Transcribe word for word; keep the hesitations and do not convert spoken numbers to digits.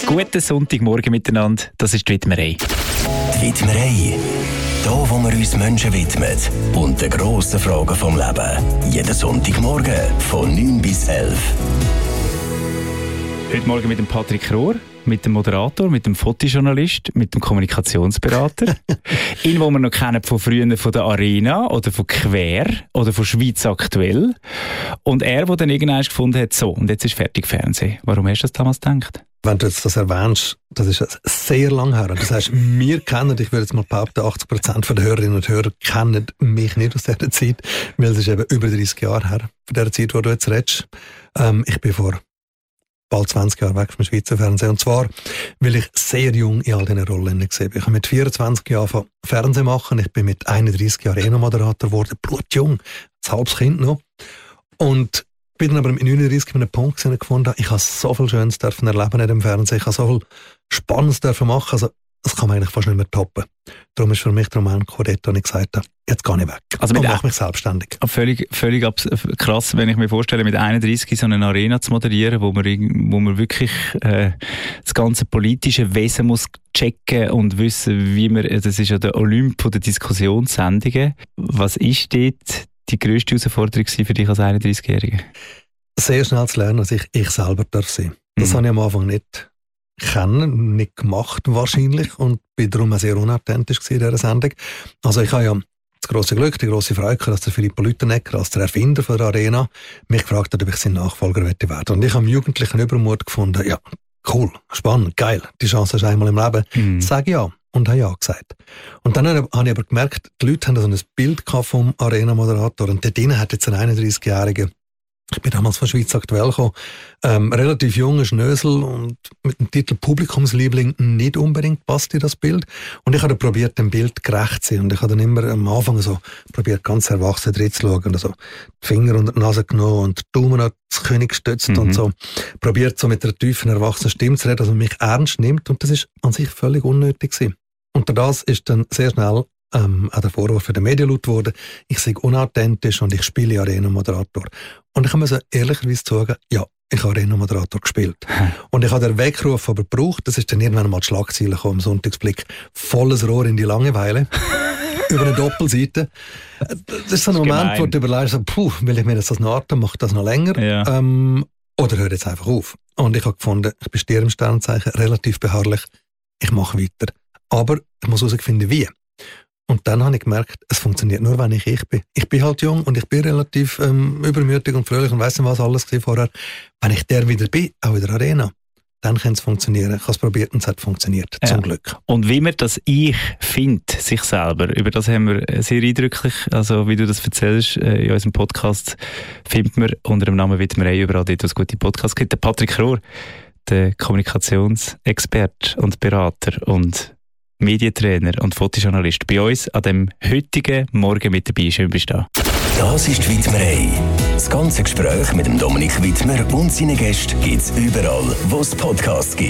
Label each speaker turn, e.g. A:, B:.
A: Guten Sonntagmorgen miteinander, das ist die Widmerei.
B: Die Widmerei. Da, wo wir uns Menschen widmen und den grossen Fragen vom Leben. Jeden Sonntagmorgen von neun bis elf.
A: Heute Morgen mit dem Patrick Rohr, mit dem Moderator, mit dem Fotojournalist, mit dem Kommunikationsberater. Ihn, den wir noch kennen von früher von der Arena oder von Quer oder von Schweiz aktuell. Und er, der dann irgendwann gefunden hat, so, und jetzt ist fertig Fernsehen. Warum hast du das damals gedacht?
C: Wenn du jetzt das erwähnst, das ist sehr lang her. Das heißt, wir kennen, ich würde jetzt mal behaupten, achtzig Prozent der Hörerinnen und Hörer kennen mich nicht aus dieser Zeit, weil es ist eben über dreißig Jahre her, von der Zeit, wo du jetzt redest. Ähm, ich bin vor bald zwanzig Jahren weg vom Schweizer Fernsehen. Und zwar, weil ich sehr jung in all diesen Rollen gesehen bin. Ich habe mit vierundzwanzig Jahren von Fernsehen machen. Ich bin mit einunddreißig Jahren eh noch Moderator geworden. Blutjung, ein halbes Kind noch. Und bin dann aber mit neununddreißig an einem Punkt gefunden, ich habe so viel Schönes dürfen erleben in dem Fernsehen. Ich habe so viel Spannendes dürfen machen. Also, das kann man eigentlich fast nicht mehr toppen. Darum ist für mich der Moment gekommen, wo ich gesagt habe, jetzt gehe ich weg.
A: Also
C: und mache mich selbstständig.
A: Völlig, völlig krass, wenn ich mir vorstelle, mit einunddreißig so eine Arena zu moderieren, wo man, wo man wirklich äh, das ganze politische Wesen muss checken und wissen, wie man, das ist ja der Olymp der Diskussionssendungen. Was ist dort die grösste Herausforderung für dich als einunddreißigjähriger?
C: Sehr schnell zu lernen, dass ich ich selber darf sein. Das mhm. habe ich am Anfang nicht kennen, nicht gemacht wahrscheinlich und bin darum auch sehr unauthentisch in dieser Sendung. Also ich habe ja das grosse Glück, die grosse Freude, dass der Philipp Lüttenegger, als der Erfinder von der Arena, mich gefragt hat, ob ich sein Nachfolger werden möchte. Und ich habe im jugendlichen Übermut gefunden, ja, cool, spannend, geil, die Chance hast du einmal im Leben. Mhm. Sag ja. Und habe ja gesagt. Und dann habe ich aber gemerkt, die Leute haben so ein Bild vom Arena-Moderator und dort drinnen hat jetzt ein einunddreißigjähriger, ich bin damals von Schweiz aktuell gekommen, ähm, relativ junger Schnösel und mit dem Titel Publikumsliebling nicht unbedingt passt in das Bild. Und ich habe dann probiert, dem Bild gerecht zu sein. Und ich habe dann immer am Anfang so probiert, ganz erwachsen drin zu schauen. Also die Finger unter die Nase genommen und die Daumen an das König gestützt mhm. und so. Probiert so mit einer tiefen, erwachsenen Stimme zu reden, dass man mich ernst nimmt. Und das ist an sich völlig unnötig gewesen. Und das ist dann sehr schnell ähm, auch der Vorwurf für den Medien laut geworden. Ich sei unauthentisch und ich spiele Arena-Moderator. Und ich muss ehrlicherweise sagen, ja, ich habe Arena-Moderator gespielt. Hm. Und ich habe den Weckruf aber gebraucht, das ist dann irgendwann mal die Schlagzeile gekommen, im Sonntagsblick, volles Rohr in die Langeweile, über eine Doppelseite. Das ist so ein Moment, gemein. Wo du überlegst, puh, will ich mir jetzt das noch atmen, mache das noch länger? Ja. Ähm, oder höre jetzt einfach auf. Und ich habe gefunden, ich bin Stier im Sternzeichen, relativ beharrlich, ich mache weiter. Aber ich muss herausfinden, wie. Und dann habe ich gemerkt, es funktioniert nur, wenn ich ich bin. Ich bin halt jung und ich bin relativ ähm, übermütig und fröhlich und weiss nicht, was alles war vorher. Wenn ich der wieder bin, auch in der Arena, dann kann es funktionieren. Ich habe es probiert und es hat funktioniert, ja. Zum Glück.
A: Und wie man das Ich findet, sich selber, über das haben wir sehr eindrücklich, also wie du das erzählst, in unserem Podcast findet man unter dem Namen Widmerei überall dort, wo es gute Podcasts gibt. Der Patrick Rohr, der Kommunikationsexperte und Berater und Medientrainer und Fotojournalist bei uns an dem heutigen Morgen mit dabei. Schön bist du da.
B: Das ist die Widmerei. Das ganze Gespräch mit dem Dominik Widmer und seinen Gästen gibt es überall, wo es Podcasts gibt.